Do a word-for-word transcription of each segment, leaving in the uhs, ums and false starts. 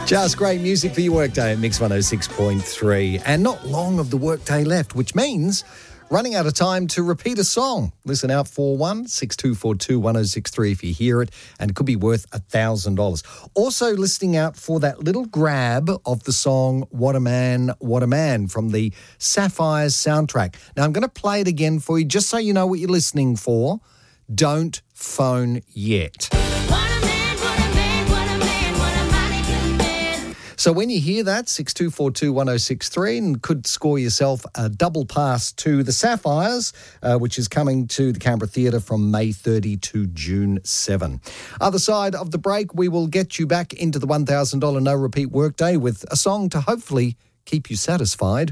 Just great music for your workday at Mix one oh six point three. And not long of the workday left, which means running out of time to repeat a song. Listen out for one, six two four two, one oh six three if you hear it, and it could be worth one thousand dollars. Also listening out for that little grab of the song What a Man, What a Man from the Sapphires soundtrack. Now, I'm going to play it again for you just so you know what you're listening for. Don't phone yet. So when you hear that, six two four two, one oh six three, and could score yourself a double pass to the Sapphires, uh, which is coming to the Canberra Theatre from May thirtieth to June seventh. Other side of the break, we will get you back into the one thousand dollars no-repeat workday with a song to hopefully keep you satisfied.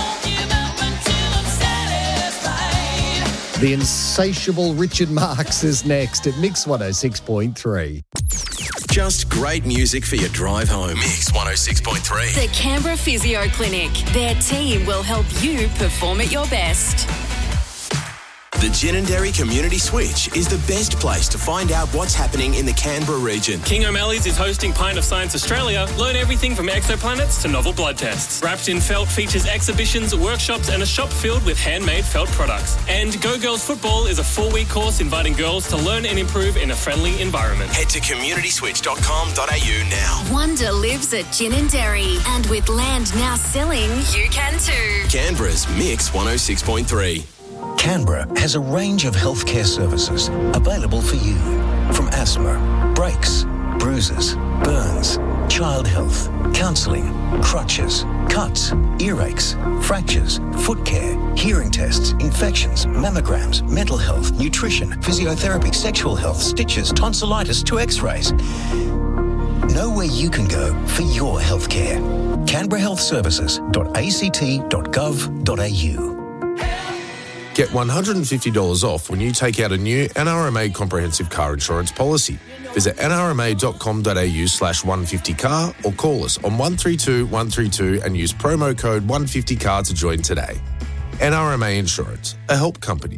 The insatiable Richard Marx is next at Mix one oh six point three. Just great music for your drive home. Mix one oh six point three. The Canberra Physio Clinic. Their team will help you perform at your best. The Ginninderry Community Switch is the best place to find out what's happening in the Canberra region. King O'Malley's is hosting Pint of Science Australia. Learn everything from exoplanets to novel blood tests. Wrapped in Felt features exhibitions, workshops and a shop filled with handmade felt products. And Go Girls Football is a four-week course inviting girls to learn and improve in a friendly environment. Head to community switch dot com dot a u now. Wonder lives at Ginninderry, and with land now selling, you can too. Canberra's Mix one oh six point three. Canberra has a range of healthcare services available for you. From asthma, brakes, bruises, burns, child health, counselling, crutches, cuts, earaches, fractures, foot care, hearing tests, infections, mammograms, mental health, nutrition, physiotherapy, sexual health, stitches, tonsillitis to x-rays. Know where you can go for your healthcare. canberra health services dot a c t dot gov dot a u. Get one hundred fifty dollars off when you take out a new N R M A comprehensive car insurance policy. Visit n r m a dot com dot a u slash one fifty car or call us on one three two, one three two and use promo code one fifty car to join today. N R M A Insurance, a help company.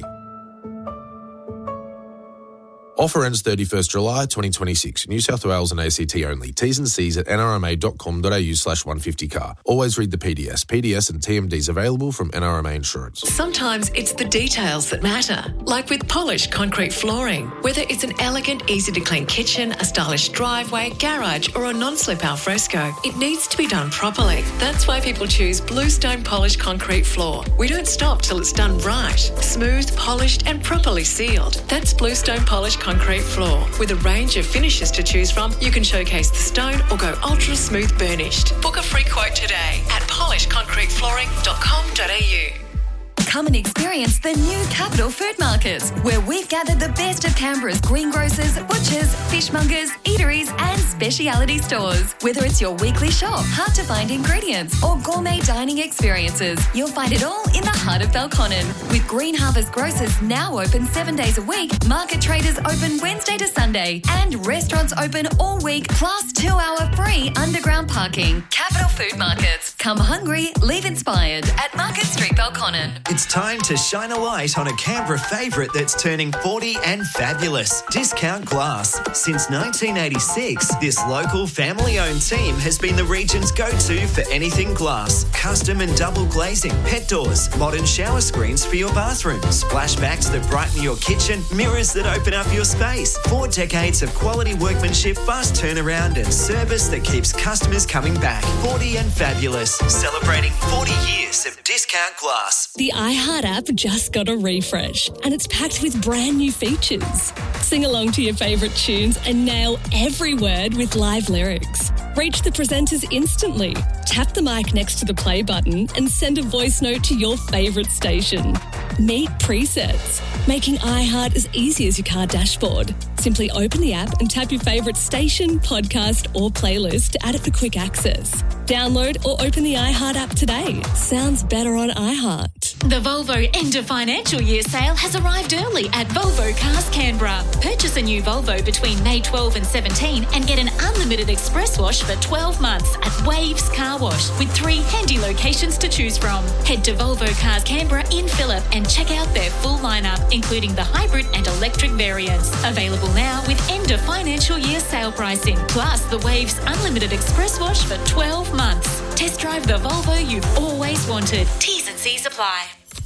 Offer ends thirty-first July twenty twenty-six. New South Wales and A C T only. T's and C's at n r m a dot com dot a u slash one fifty car. Always read the P D S. P D S and T M Ds available from N R M A Insurance. Sometimes it's the details that matter, like with polished concrete flooring. Whether it's an elegant, easy-to-clean kitchen, a stylish driveway, garage or a non-slip alfresco, it needs to be done properly. That's why people choose Bluestone Polished Concrete Floor. We don't stop till it's done right. Smooth, polished and properly sealed. That's Bluestone Polished Concrete Floor. With a range of finishes to choose from, you can showcase the stone or go ultra smooth burnished. Book a free quote today at polished concrete flooring dot com dot a u. Come and experience the new Capital Food Market, where we've gathered the best of Canberra's greengrocers, butchers, fishmongers, eateries and speciality stores. Whether it's your weekly shop, hard-to-find ingredients or gourmet dining experiences, you'll find it all in the heart of Belconnen. With Green Harvest Grocers now open seven days a week, market traders open Wednesday to Sunday and restaurants open all week, plus two-hour free underground parking. Capital Food Markets. Come hungry, leave inspired at Market Street, Belconnen. It's time to shine a light on a Canberra favourite that's turning forty and fabulous. Discount Glass. Since nineteen eighty-six, this local family-owned team has been the region's go-to for anything glass. Custom and double glazing, pet doors, modern shower screens for your bathroom, splashbacks that brighten your kitchen, mirrors that open up your space. Four decades of quality workmanship, fast turnaround and service that keeps customers coming back. forty and fabulous. Celebrating forty years of Discount Glass. The iHeart app just got a refresh and it's packed with brand new features. Sing along to your favourite tunes and nail every word with live lyrics. Reach the presenters instantly. Tap the mic next to the play button and send a voice note to your favourite station. Meet presets, making iHeart as easy as your car dashboard. Simply open the app and tap your favourite station, podcast or playlist to add it for quick access. Download or open the iHeart app today. Sounds better on iHeart. The Volvo end of financial year sale has arrived early at Volvo Cars Canberra. Purchase a new Volvo between May twelfth and seventeenth and get an unlimited express wash for twelve months at Waves Car Wash with three handy locations to choose from. Head to Volvo Cars Canberra in Phillip and check out their full lineup, including the hybrid and electric variants. Available now with end of financial year sale pricing, plus the Waves unlimited express wash for twelve months. Test drive the Volvo you've always wanted. T's and C's apply.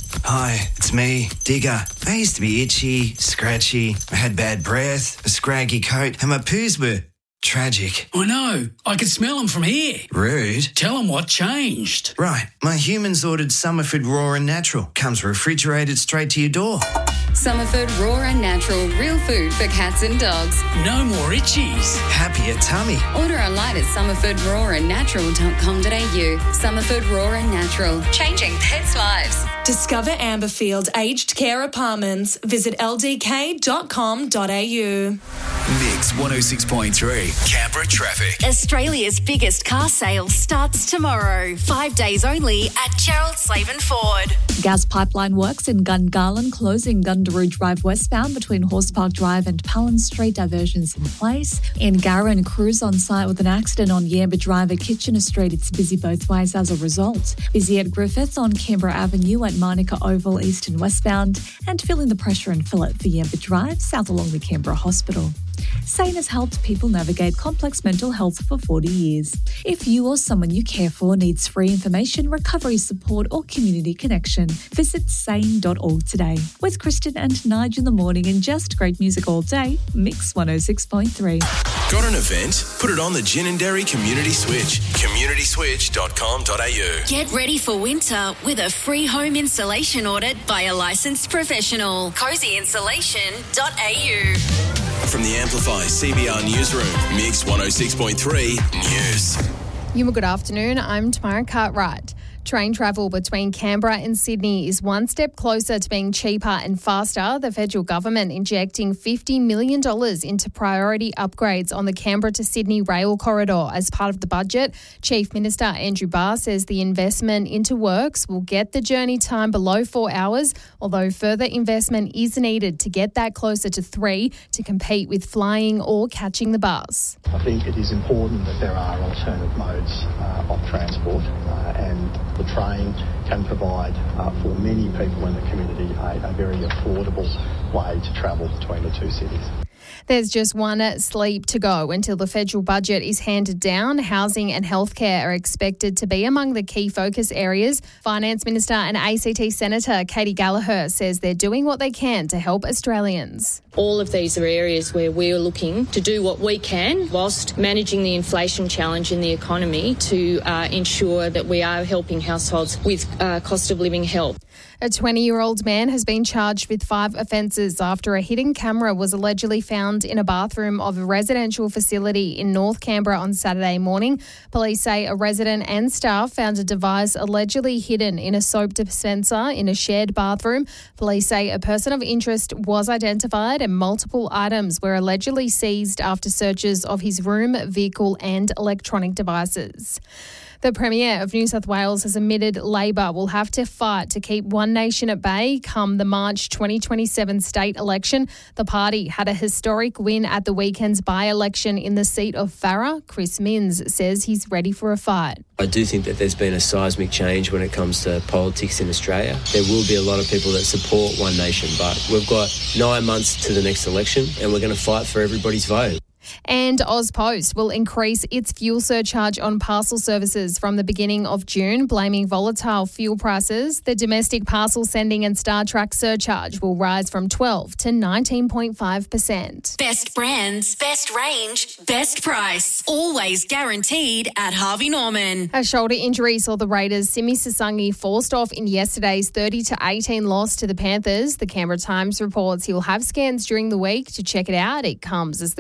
Hi, it's me, Digger. I used to be itchy, scratchy, I had bad breath, a scraggy coat, and my poos were tragic. I know. I can smell them from here. Rude. Tell them what changed. Right. My humans ordered Summerford Raw and Natural. Comes refrigerated straight to your door. Summerford Raw and Natural, real food for cats and dogs. No more itchies. Happier tummy. Order online at summerford raw and natural dot com dot a u. Summerford Raw and Natural, changing pets' lives. Discover Amberfield Aged Care Apartments. Visit l d k dot com dot a u. Mix one oh six point three, Canberra traffic. Australia's biggest car sale starts tomorrow. Five days only at Gerald Slaven Ford. Gas pipeline works in Gungahlin, closing Gundaroo Drive westbound between Horse Park Drive and Palin Street, diversions in place. In Garran, crews on site with an accident on Yamba Drive at Kitchener Street. It's busy both ways as a result. Busy at Griffiths on Canberra Avenue at Monica Oval, east and westbound, and feeling the pressure and Phillip for Yamba Drive, south along the Canberra Hospital. SANE has helped people navigate complex mental health for forty years. If you or someone you care for needs free information, recovery support or community connection, visit sane dot org today. With Kristen and Nigel in the morning and just great music all day, Mix one oh six point three. Got an event? Put it on the Gin and Dairy Community Switch. community switch dot com dot a u. Get ready for winter with a free home installation audit by a licensed professional. cozy insulation dot a u. From the Amplify C B R Newsroom, Mix one oh six point three News. Yuma, good afternoon. I'm Tamara Cartwright. Train travel between Canberra and Sydney is one step closer to being cheaper and faster. The federal government injecting fifty million dollars into priority upgrades on the Canberra to Sydney rail corridor as part of the budget. Chief Minister Andrew Barr says the investment into works will get the journey time below four hours, although further investment is needed to get that closer to three to compete with flying or catching the bus. I think it is important that there are alternative modes uh, of transport uh, and the train can provide uh, for many people in the community a, a very affordable way to travel between the two cities. There's just one sleep to go until the federal budget is handed down. Housing and healthcare are expected to be among the key focus areas. Finance Minister and A C T Senator Katie Gallagher says they're doing what they can to help Australians. All of these are areas where we're looking to do what we can whilst managing the inflation challenge in the economy to uh, ensure that we are helping households with uh, cost of living help. A twenty-year-old man has been charged with five offences after a hidden camera was allegedly found in a bathroom of a residential facility in North Canberra on Saturday morning. Police say a resident and staff found a device allegedly hidden in a soap dispenser in a shared bathroom. Police say a person of interest was identified and multiple items were allegedly seized after searches of his room, vehicle and electronic devices. The Premier of New South Wales has admitted Labor will have to fight to keep One Nation at bay come the March twenty twenty-seven state election. The party had a historic win at the weekend's by-election in the seat of Farrer. Chris Minns says he's ready for a fight. I do think that there's been a seismic change when it comes to politics in Australia. There will be a lot of people that support One Nation, but we've got nine months to the next election and we're going to fight for everybody's vote. And AusPost will increase its fuel surcharge on parcel services from the beginning of June, blaming volatile fuel prices. The domestic parcel sending and Star Track surcharge will rise from twelve to nineteen point five percent. Best brands, best range, best price. Always guaranteed at Harvey Norman. A shoulder injury saw the Raiders' Simi Sasangi forced off in yesterday's thirty to eighteen loss to the Panthers. The Canberra Times reports he'll have scans during the week to check it out. It comes as the Green Machine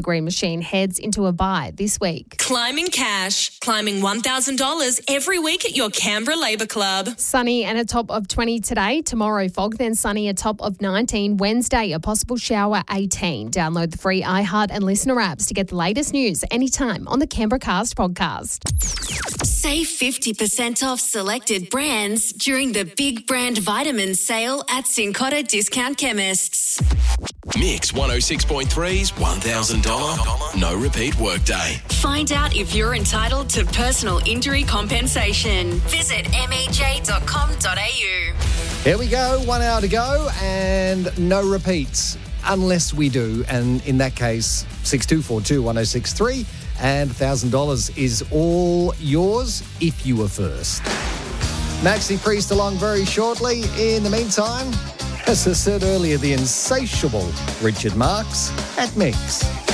machine heads into a bye this week. Climbing cash. Climbing one thousand dollars every week at your Canberra Labour Club. Sunny and a top of twenty today. Tomorrow, fog, then sunny, a top of nineteen. Wednesday, a possible shower, eighteen. Download the free iHeart and Listener apps to get the latest news anytime on the Canberra Cast podcast. Save fifty percent off selected brands during the Big Brand Vitamin Sale at Cincotta Discount Chemists. Mix one oh six point three's one thousand dollars no repeat workday. Find out if you're entitled to personal injury compensation. Visit m e j dot com dot a u. Here we go, one hour to go and no repeats unless we do. And in that case, six two four two one oh six three and one thousand dollars is all yours if you were first. Maxi Priest along very shortly. In the meantime, as I said earlier, the insatiable Richard Marks at Mix.